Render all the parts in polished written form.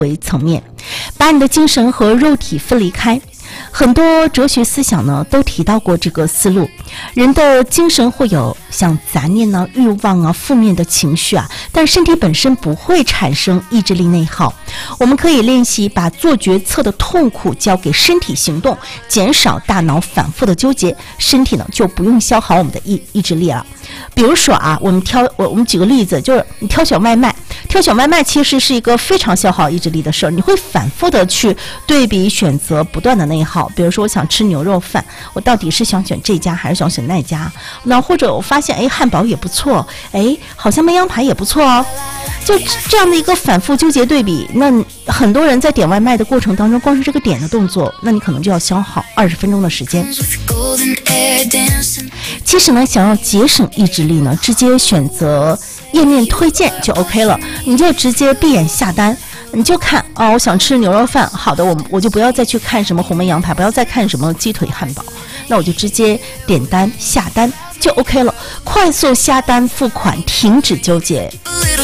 维层面，把你的精神和肉体分离开。很多哲学思想呢都提到过这个思路，人的精神会有像杂念啊、欲望啊、负面的情绪啊，但身体本身不会产生意志力内耗。我们可以练习把做决策的痛苦交给身体行动，减少大脑反复的纠结，身体呢就不用消耗我们的意志力了。比如说啊，我们举个例子，就是你挑选外卖其实是一个非常消耗意志力的事儿，你会反复的去对比选择，不断的内耗。比如说我想吃牛肉饭，我到底是想选这家还是想选那家？那或者我发现汉堡也不错，好像焖羊排也不错哦。就这样的一个反复纠结对比，那很多人在点外卖的过程当中，光是这个点的动作，那你可能就要消耗20分钟的时间。其实呢，想要节省意志力呢，直接选择页面推荐就 OK 了，你就直接闭眼下单，你就看我想吃牛肉饭，好的，我就不要再去看什么红焖羊排，不要再看什么鸡腿汉堡，那我就直接点单下单就 OK 了，快速下单付款，停止纠结。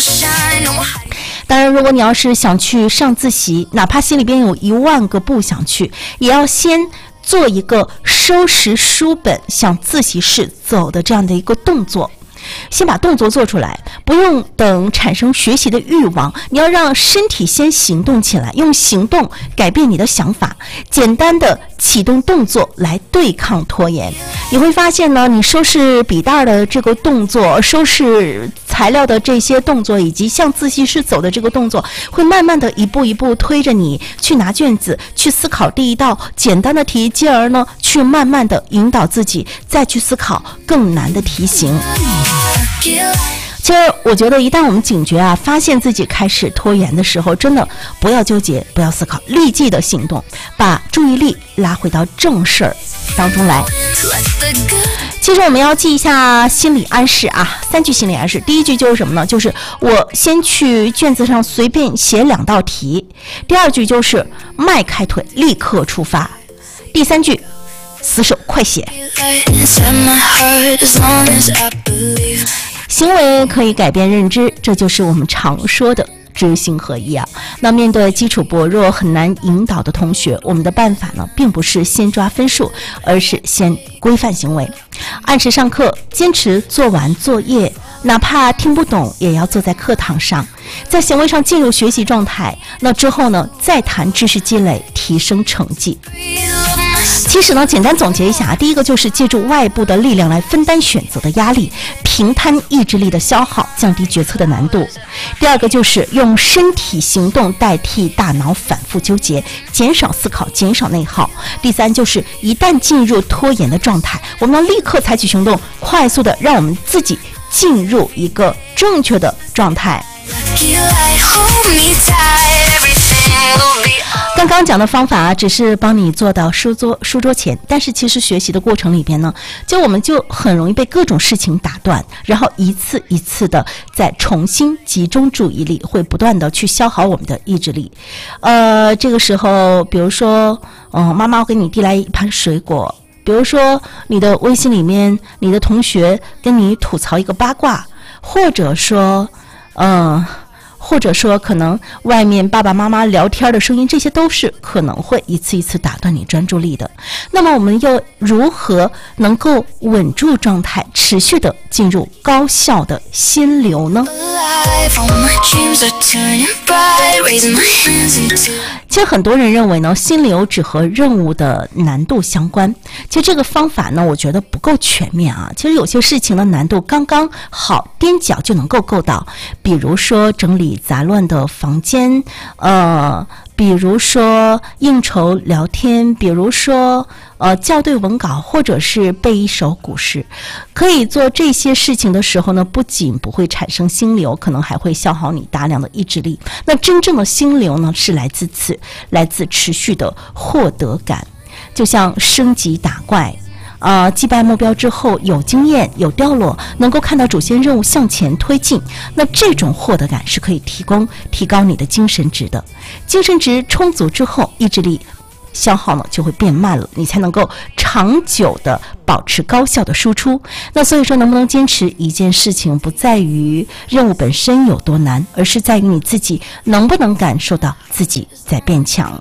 当然，如果你要是想去上自习，哪怕心里边有10000个不想去，也要先做一个收拾书本向自习室走的这样的一个动作，先把动作做出来，不用等产生学习的欲望，你要让身体先行动起来，用行动改变你的想法，简单的启动动作来对抗拖延。你会发现呢，你收拾笔袋的这个动作，收拾材料的这些动作，以及向自习室走的这个动作，会慢慢的一步一步推着你去拿卷子，去思考第一道简单的题，进而呢去慢慢的引导自己再去思考更难的题型。其实我觉得一旦我们警觉发现自己开始拖延的时候，真的不要纠结，不要思考，立即的行动，把注意力拉回到正事儿当中来。其实我们要记一下心理暗示3句心理暗示。第一句就是什么呢？就是我先去卷子上随便写2道题。第二句就是迈开腿立刻出发。第三句死手快写。行为可以改变认知，这就是我们常说的知行合一那面对基础薄弱很难引导的同学，我们的办法呢，并不是先抓分数，而是先规范行为，按时上课，坚持做完作业，哪怕听不懂也要坐在课堂上，在行为上进入学习状态，那之后呢，再谈知识积累，提升成绩。其实呢，简单总结一下，第一个就是借助外部的力量来分担选择的压力，平摊意志力的消耗，降低决策的难度。第二个就是用身体行动代替大脑反复纠结，减少思考，减少内耗。第三就是一旦进入拖延的状态，我们要立刻采取行动，快速的让我们自己进入一个正确的状态。刚刚讲的方法只是帮你做到书桌前，但是其实学习的过程里边呢，我们就很容易被各种事情打断，然后一次一次的再重新集中注意力，会不断的去消耗我们的意志力。这个时候比如说妈妈给你递来一盘水果，比如说你的微信里面你的同学跟你吐槽一个八卦，或者说可能外面爸爸妈妈聊天的声音，这些都是可能会一次一次打断你专注力的。那么我们又如何能够稳住状态，持续的进入高效的心流呢？其实很多人认为呢，心流只和任务的难度相关。其实这个方法呢，我觉得不够全面其实有些事情的难度刚刚好，踮脚就能够够到。比如说整理杂乱的房间，比如说应酬聊天，比如说校对文稿，或者是背一首古诗。可以做这些事情的时候呢，不仅不会产生心流，可能还会消耗你大量的意志力。那真正的心流呢，是来自持续的获得感，就像升级打怪。击败目标之后有经验有掉落，能够看到主线任务向前推进，那这种获得感是可以提高你的精神值的。精神值充足之后，意志力消耗呢就会变慢了，你才能够长久的保持高效的输出。那所以说，能不能坚持一件事情，不在于任务本身有多难，而是在于你自己能不能感受到自己在变强。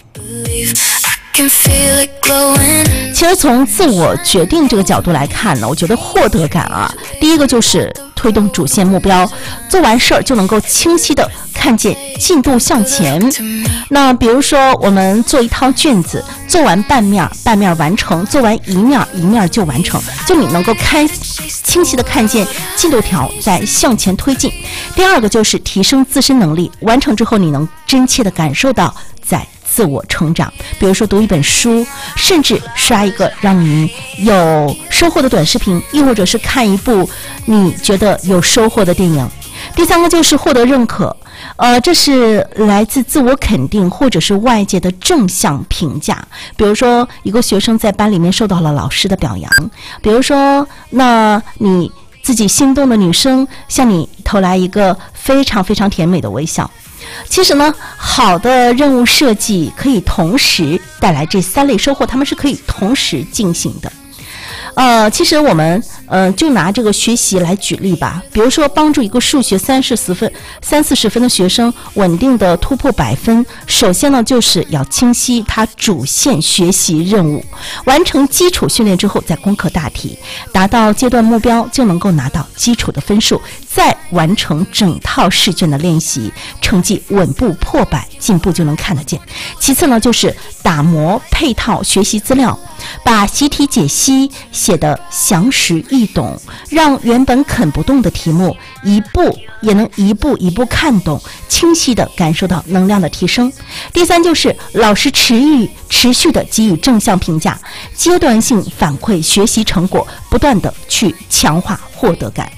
其实从自我决定这个角度来看呢，我觉得获得感啊，第一个就是推动主线目标，做完事儿就能够清晰的看见进度向前。那比如说我们做一套卷子，做完半面完成，做完一面就完成，就你能够清晰的看见进度条在向前推进。第二个就是提升自身能力，完成之后你能真切的感受到在自我成长，比如说读一本书，甚至刷一个让你有收获的短视频，亦或者是看一部你觉得有收获的电影。第三个就是获得认可，这是来自自我肯定或者是外界的正向评价。比如说一个学生在班里面受到了老师的表扬，比如说那你自己心动的女生向你投来一个非常非常甜美的微笑。其实呢，好的任务设计可以同时带来这三类收获，它们是可以同时进行的。其实我们就拿这个学习来举例吧。比如说帮助一个数学30-40分的学生稳定的突破100分，首先呢就是要清晰他主线学习任务，完成基础训练之后再攻克大题，达到阶段目标就能够拿到基础的分数，再完成整套试卷的练习，成绩稳步破100，进步就能看得见。其次呢就是打磨配套学习资料，把习题解析写得详实易懂，让原本啃不动的题目一步一步看懂，清晰地感受到能量的提升。第三就是老师持续地给予正向评价，阶段性反馈学习成果，不断地去强化获得感。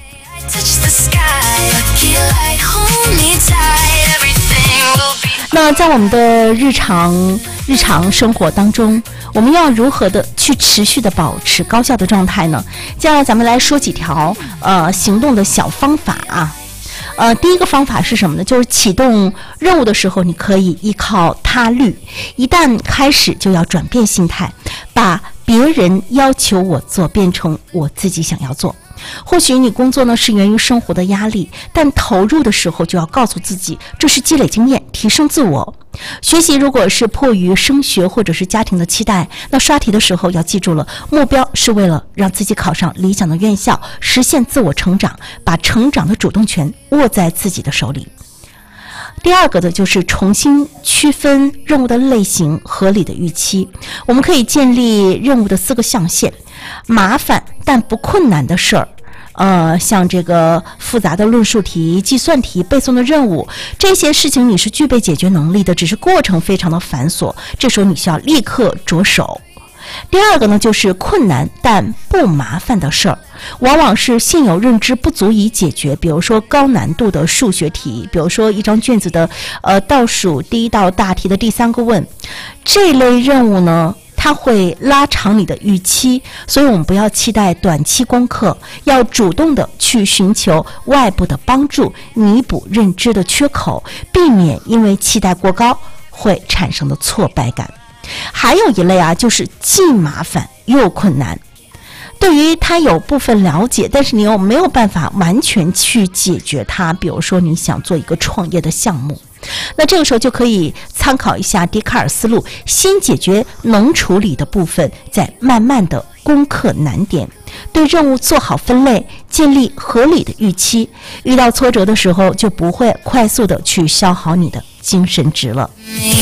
那在我们的日常生活当中，我们要如何的去持续的保持高效的状态呢？接下来咱们来说几条行动的小方法啊。第一个方法是什么呢？就是启动任务的时候，你可以依靠他律，一旦开始就要转变心态，把别人要求我做变成我自己想要做。或许你工作呢是源于生活的压力，但投入的时候就要告诉自己，这是积累经验，提升自我。学习如果是迫于升学或者是家庭的期待，那刷题的时候要记住了，目标是为了让自己考上理想的院校，实现自我成长，把成长的主动权握在自己的手里。第二个的就是重新区分任务的类型，合理的预期。我们可以建立任务的4个象限，麻烦但不困难的事儿，像这个复杂的论述题、计算题、背诵的任务，这些事情你是具备解决能力的，只是过程非常的繁琐，这时候你需要立刻着手。第二个呢，就是困难但不麻烦的事儿，往往是现有认知不足以解决，比如说高难度的数学题，比如说一张卷子的倒数第一道大题的第3个问，这类任务呢它会拉长你的预期，所以我们不要期待短期攻克，要主动的去寻求外部的帮助，弥补认知的缺口，避免因为期待过高会产生的挫败感。还有一类啊，就是既麻烦又困难，对于它有部分了解，但是你又没有办法完全去解决它。比如说你想做一个创业的项目，那这个时候就可以参考一下笛卡尔思路，先解决能处理的部分，再慢慢的攻克难点，对任务做好分类，建立合理的预期，遇到挫折的时候就不会快速的去消耗你的精神值了。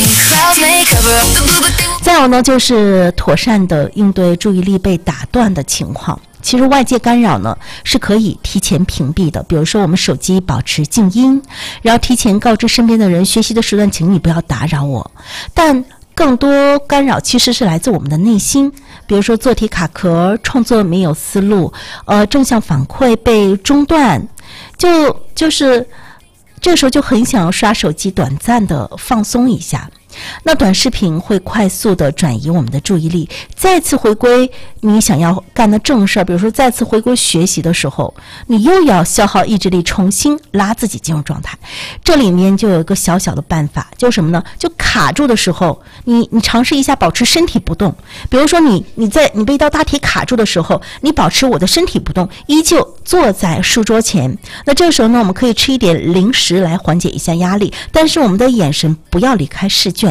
再有呢，就是妥善的应对注意力被打断的情况。其实外界干扰呢是可以提前屏蔽的，比如说我们手机保持静音，然后提前告知身边的人，学习的时段请你不要打扰我。但更多干扰其实是来自我们的内心，比如说做题卡壳，创作没有思路，正向反馈被中断，就是这个时候就很想刷手机短暂的放松一下。 那短视频会快速的转移我们的注意力，再次回归你想要干的正事儿，比如说再次回归学习的时候，你又要消耗意志力，重新拉自己进入状态。这里面就有一个小小的办法，就是什么呢？就卡住的时候，你尝试一下保持身体不动。比如说你被一道大题卡住的时候，你保持我的身体不动，依旧坐在书桌前。那这个时候呢，我们可以吃一点零食来缓解一下压力，但是我们的眼神不要离开试卷。